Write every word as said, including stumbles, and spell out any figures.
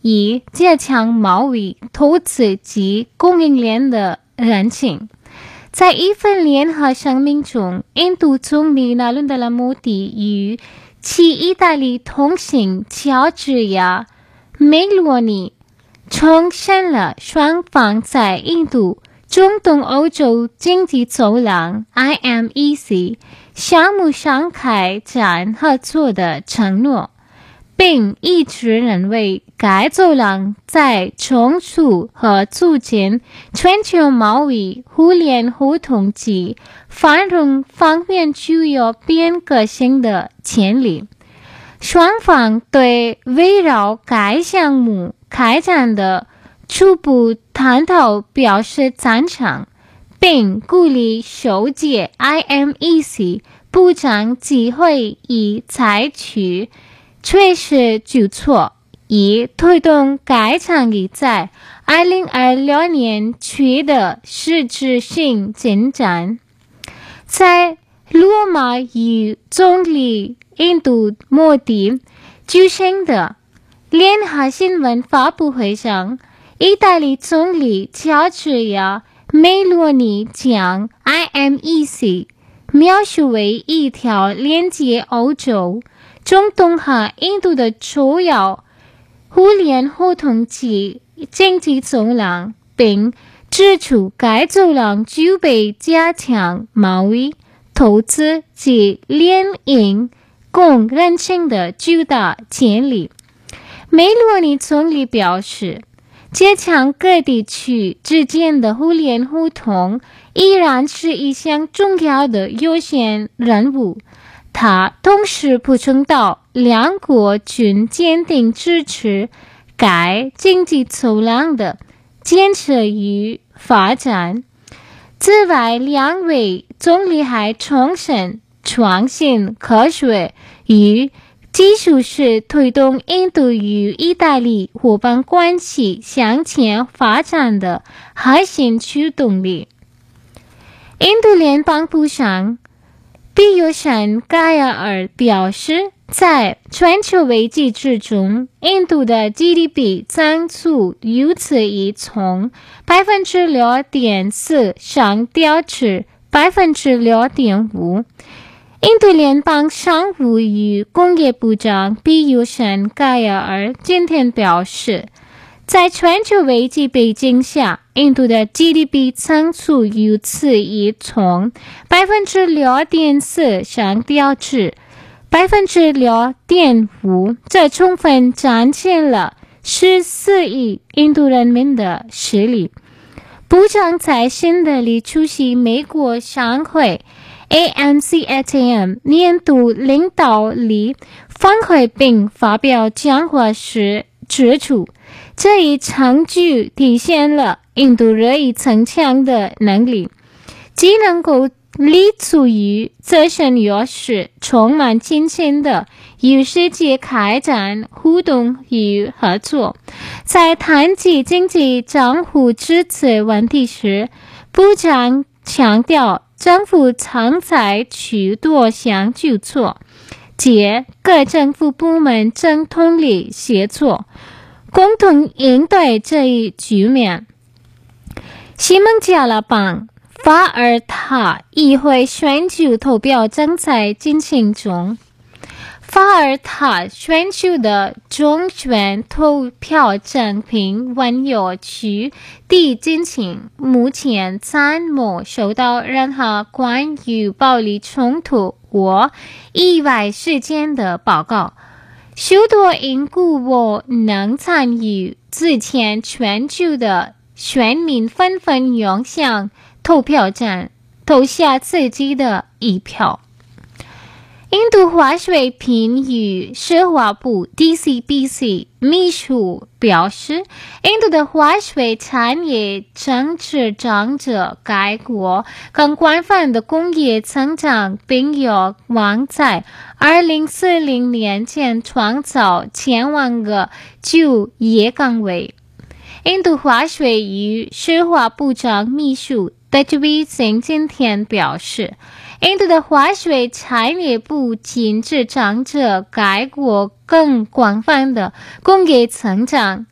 以加强贸易、投资及供应链的韧性。在一份联合声明中，印度总理纳伦德拉莫迪与其意大利同行乔治亚·梅洛尼重申了双方在印度中东欧洲经济走廊 I M E C 项目上开展合作的承诺，并一致认为该走廊在重塑和促进全球贸易、互联互通及繁荣方面具有变革性的潜力。双方对围绕该项目开展的初步探讨表示赞成，并鼓励首届 I M E C 部长级会议采取垂实举措，以推动该倡议在二零二六年取得实质性进展。在罗马与总理印度莫迪举行的联合新闻发布会上，意大利总理乔治亚·梅洛尼将 I M E C 描述为一条连接欧洲、中东和印度的主要互联互通及经济走廊，并指出该走廊具备加强贸易、投资及联营共韧性的巨大潜力。梅洛尼总理表示，加强各地区之间的互联互通依然是一项重要的优先任务。他同时补充道，两国均坚定支持该经济走廊的建设与发展。此外，两位总理还重申，创新科学与技术是推动印度与意大利伙伴关系向前发展的核心驱动力。印度联邦部长比尤什盖亚尔表示，在全球危机之中，印度的 G D P 增速由此已从百分之六点四上调至百分之六点五。印度联邦商务与工业部长比尤什盖亚尔今天表示，在全球危机背景下，印度的 G D P 增速由此已从百分之六点四上调至百分之六点五，这充分展现了十四亿印度人民的实力。部长在新德里出席美国商会 A M C H A M 年度领导力峰会并发表讲话时指出，这一成就体现了印度日益增强的能力，既能够立足于自身优势，充满信心的与世界开展互动与合作。在谈及经济账户支持问题时，部长强调，政府曾采取多项举措，借各政府部门正通力协作，共同应对这一局面。西孟加拉邦法尔塔议会选举投票正在进行中。法尔塔选举的中选投票正凭文友区地进行，目前暂没收到任何关于暴力冲突或意外事件的报告。许多因故我能参与之前选举的选民纷纷涌向投票站投下自己的一票。印度化水品与石化部 D C B C 秘书表示，印度的化水产业正执掌着该国更广泛的工业增长，并有望在二零四零年前创造千万个就业岗位。印度化水与石化部长秘书德吉维辛今天表示，印度的化水产业不仅执掌着该国更广泛的工业增长，